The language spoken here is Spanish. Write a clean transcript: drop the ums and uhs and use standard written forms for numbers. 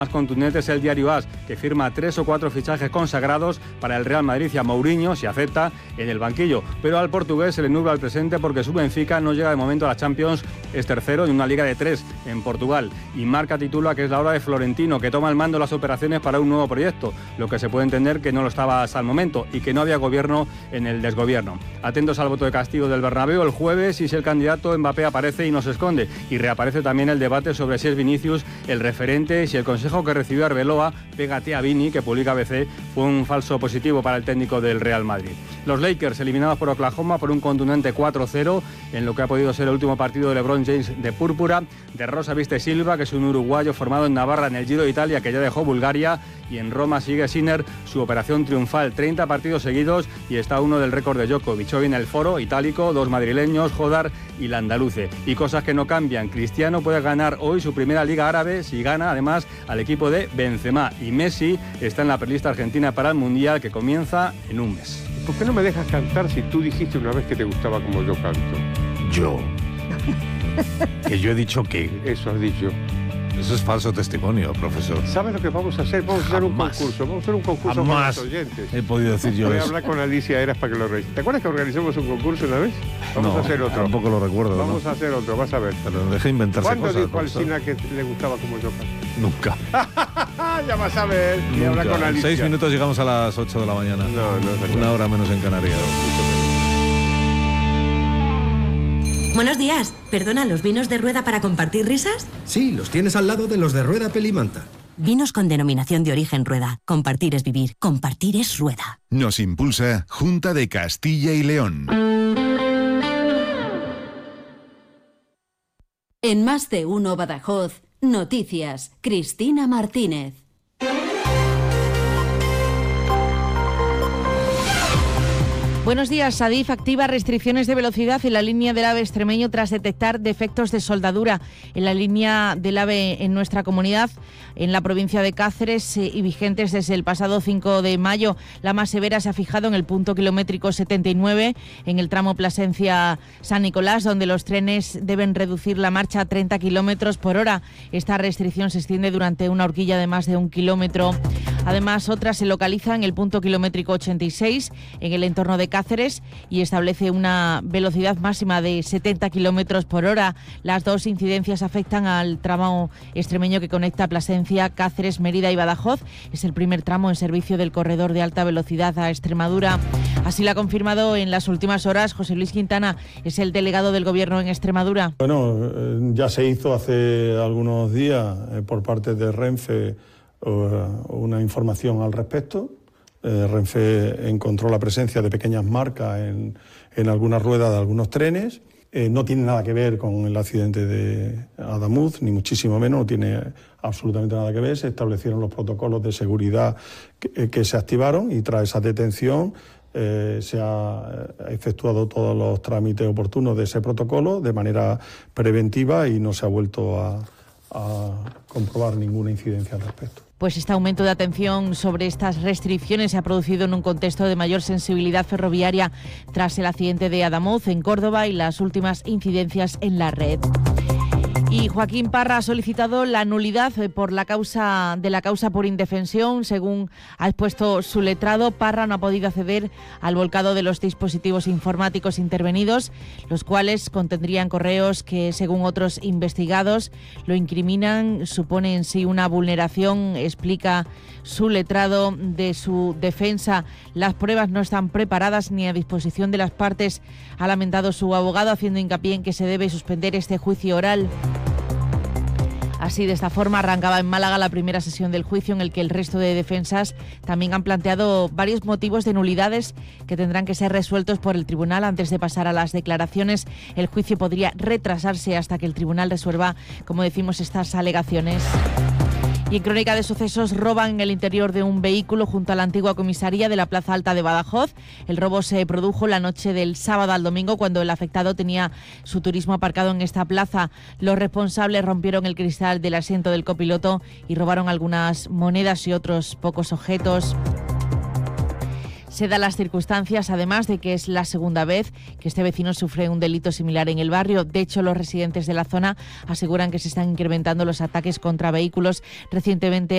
Más contundente es el diario AS, que firma 3 o 4 fichajes consagrados para el Real Madrid y a Mourinho, si acepta, en el banquillo. Pero al portugués se le nubla el presente porque su Benfica no llega de momento a la Champions, es tercero en una liga de 3 en Portugal. Y marca titula que es la hora de Florentino, que toma el mando de las operaciones para un nuevo proyecto, lo que se puede entender que no lo estaba hasta el momento y que no había gobierno en el desgobierno. Atentos al voto de castigo del Bernabéu el jueves y si el candidato Mbappé aparece y no se esconde. Y reaparece también el debate sobre si es Vinicius el referente y si el consejo que recibió Arbeloa, pégate a Vini, que publica ABC, fue un falso positivo para el técnico del Real Madrid. Los Lakers eliminados por Oklahoma por un contundente 4-0 en lo que ha podido ser el último partido de LeBron James de púrpura. De rosa viste Silva, que es un uruguayo formado en Navarra en el Giro de Italia, que ya dejó Bulgaria, y en Roma sigue Sinner su operación triunfal, 30 partidos seguidos y está uno del récord de Djokovic. Hoy en el foro itálico, 2 madrileños, Jodar y Landaluce. Y cosas que no cambian, Cristiano puede ganar hoy su primera Liga Árabe si gana además al equipo de Benzema, y Messi está en la prelista argentina para el Mundial que comienza en un mes. ¿Por qué no me dejas cantar si tú dijiste una vez que te gustaba como yo canto? Yo. Que yo he dicho que... Eso has dicho. Eso es falso testimonio, profesor. ¿Sabes lo que vamos a hacer? Vamos a hacer un concurso. Vamos a hacer un concurso con los oyentes. He podido decir yo Voy eso. a hablar con Alicia Eras para que lo revise. ¿Te acuerdas que organizamos un concurso una vez? Vamos a hacer otro. Tampoco lo recuerdo. Vamos a hacer otro, vas a ver. Pero deje inventarse ¿Cuándo cosas. dijo Alsina que le gustaba como yo canto? Nunca. Ya vas a ver. Y habla con En Alicia. 6 minutos llegamos a las 8 de la mañana. No. Una hora menos en Canarias. Buenos días. Perdona, ¿los vinos de rueda para compartir risas? Sí, los tienes al lado de los de Rueda Pelimanta. Vinos con denominación de origen Rueda. Compartir es vivir. Compartir es Rueda. Nos impulsa Junta de Castilla y León. En Más de Uno Badajoz, noticias. Cristina Martínez. Buenos días. Adif activa restricciones de velocidad en la línea del AVE extremeño tras detectar defectos de soldadura en la línea del AVE en nuestra comunidad, en la provincia de Cáceres, y vigentes desde el pasado 5 de mayo. La más severa se ha fijado en el punto kilométrico 79, en el tramo Plasencia-San Nicolás, donde los trenes deben reducir la marcha a 30 kilómetros por hora. Esta restricción se extiende durante una horquilla de más de 1 kilómetro. Además, otra se localiza en el punto kilométrico 86, en el entorno de Cáceres, y establece una velocidad máxima de 70 kilómetros por hora. Las dos incidencias afectan al tramo extremeño que conecta Plasencia, Cáceres, Mérida y Badajoz. Es el primer tramo en servicio del corredor de alta velocidad a Extremadura. Así lo ha confirmado en las últimas horas José Luis Quintana, es el delegado del Gobierno en Extremadura. Bueno, ya se hizo hace algunos días por parte de Renfe una información al respecto. Renfe encontró la presencia de pequeñas marcas en algunas ruedas de algunos trenes. No tiene nada que ver con el accidente de Adamuz, ni muchísimo menos, no tiene absolutamente nada que ver. Se establecieron los protocolos de seguridad que se activaron y tras esa detención se ha efectuado todos los trámites oportunos de ese protocolo de manera preventiva y no se ha vuelto a comprobar ninguna incidencia al respecto. Pues este aumento de atención sobre estas restricciones se ha producido en un contexto de mayor sensibilidad ferroviaria tras el accidente de Adamuz en Córdoba y las últimas incidencias en la red. Y Joaquín Parra ha solicitado la nulidad por la causa por indefensión. Según ha expuesto su letrado, Parra no ha podido acceder al volcado de los dispositivos informáticos intervenidos, los cuales contendrían correos que, según otros investigados, lo incriminan, supone en sí una vulneración. Explica su letrado de su defensa. Las pruebas no están preparadas ni a disposición de las partes, ha lamentado su abogado, haciendo hincapié en que se debe suspender este juicio oral. Así, de esta forma, arrancaba en Málaga la primera sesión del juicio, en el que el resto de defensas también han planteado varios motivos de nulidades que tendrán que ser resueltos por el tribunal antes de pasar a las declaraciones. El juicio podría retrasarse hasta que el tribunal resuelva, como decimos, estas alegaciones. Y en crónica de sucesos, roban en el interior de un vehículo junto a la antigua comisaría de la Plaza Alta de Badajoz. El robo se produjo la noche del sábado al domingo, cuando el afectado tenía su turismo aparcado en esta plaza. Los responsables rompieron el cristal del asiento del copiloto y robaron algunas monedas y otros pocos objetos. Se dan las circunstancias, además, de que es la segunda vez que este vecino sufre un delito similar en el barrio. De hecho, los residentes de la zona aseguran que se están incrementando los ataques contra vehículos. Recientemente